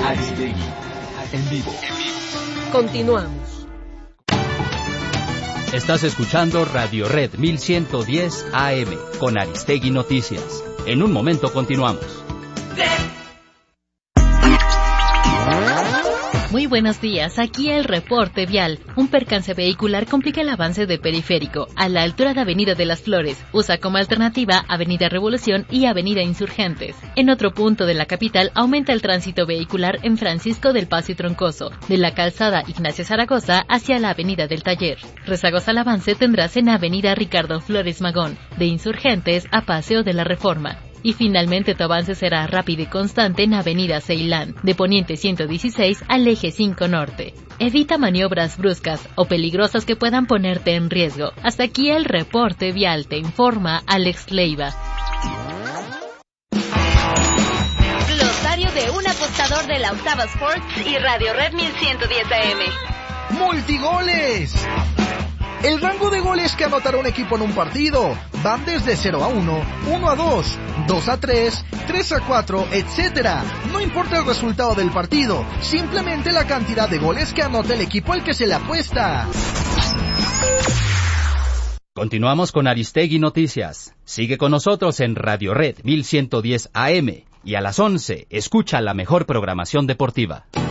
Aristegui, en vivo. Continuamos. Estás escuchando Radio Red 1110 AM con Aristegui Noticias. En un momento continuamos. Muy buenos días, aquí el reporte vial. Un percance vehicular complica el avance de Periférico a la altura de Avenida de las Flores. Usa como alternativa Avenida Revolución y Avenida Insurgentes. En otro punto de la capital aumenta el tránsito vehicular en Francisco del Paso y Troncoso, de la calzada Ignacio Zaragoza hacia la Avenida del Taller. Rezagos al avance tendrás en Avenida Ricardo Flores Magón, de Insurgentes a Paseo de la Reforma. Y finalmente tu avance será rápido y constante en Avenida Ceilán, de Poniente 116 al Eje 5 Norte. Evita maniobras bruscas o peligrosas que puedan ponerte en riesgo. Hasta aquí el reporte vial, te informa Alex Leiva. Glosario de un apostador de la Octava Sports y Radio Red 1110 AM. ¡Multigoles! El rango de goles que anotará un equipo en un partido van desde 0-1, 1-2, 2-3, 3-4, etc. No importa el resultado del partido, simplemente la cantidad de goles que anota el equipo al que se le apuesta. Continuamos con Aristegui Noticias. Sigue con nosotros en Radio Red 1110 AM y a las 11 escucha la mejor programación deportiva.